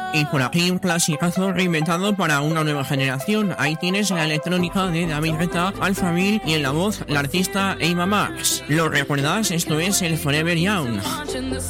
Y por aquí un clasicazo reinventado para una nueva generación. Ahí tienes la electrónica de David Guetta, Alphaville y en la voz la artista Ava Max. ¿Lo recuerdas? Esto es el Forever Young.